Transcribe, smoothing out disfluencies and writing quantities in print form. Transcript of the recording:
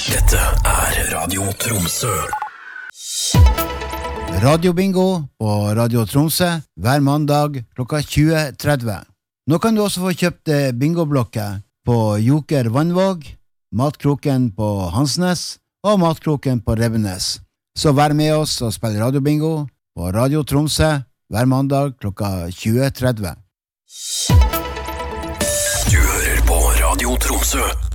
Dette Radio Tromsø. Radio Bingo på Radio Tromsø hver mandag klokka 20:30. Nå kan du også få kjøpt bingoblokker på Joker Vannvåg, Matkroken på Hansnes og Matkroken på Rebbenes. Så vær med oss og spill Radio Bingo på Radio Tromsø hver mandag klokka 20:30. Du hører på Radio Tromsø.